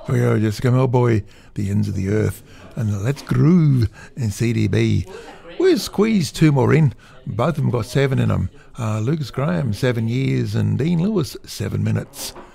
We are just come, oh boy, the ends of the earth, and let's groove in CDB. We'll squeeze two more in. Both of them got 7 in them. Lucas Graham, 7 years, and Dean Lewis, 7 minutes.